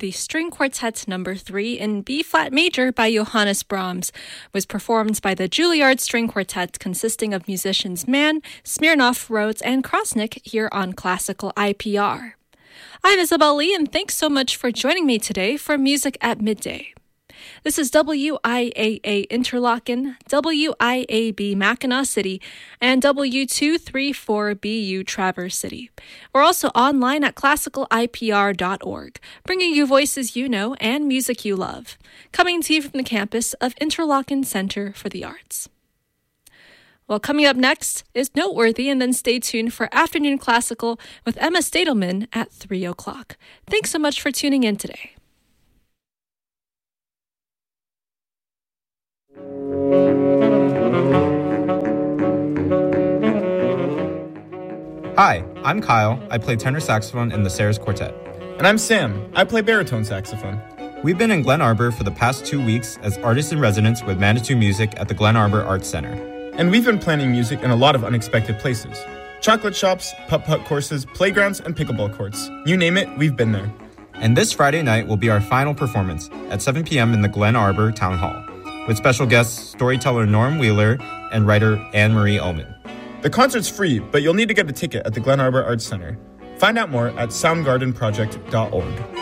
the String Quartet No. 3 in B-flat major by Johannes Brahms, was performed by the Juilliard String Quartet consisting of musicians Mann, Smirnoff, Rhodes, and Krosnick here on Classical IPR. I'm Isabel Lee, and thanks so much for joining me today for Music at Midday. This is WIAA Interlaken, WIAB Mackinac City, and W234BU Traverse City. We're also online at classicalipr.org, bringing you voices you know and music you love. Coming to you from the campus of Interlaken Center for the Arts. Well, coming up next is Noteworthy, and then stay tuned for Afternoon Classical with Emma Stadelman at 3 o'clock. Thanks so much for tuning in today. Hi, I'm Kyle. I play tenor saxophone in the Sayers Quartet. And I'm Sam. I play baritone saxophone. We've been in Glen Arbor for the past 2 weeks as artists in residence with Manitou Music at the Glen Arbor Arts Center. And we've been planning music in a lot of unexpected places. Chocolate shops, putt-putt courses, playgrounds, and pickleball courts. You name it, we've been there. And this Friday night will be our final performance at 7 p.m. in the Glen Arbor Town Hall, with special guests storyteller Norm Wheeler and writer Anne-Marie Ullman. The concert's free, but you'll need to get a ticket at the Glen Arbor Arts Center. Find out more at soundgardenproject.org.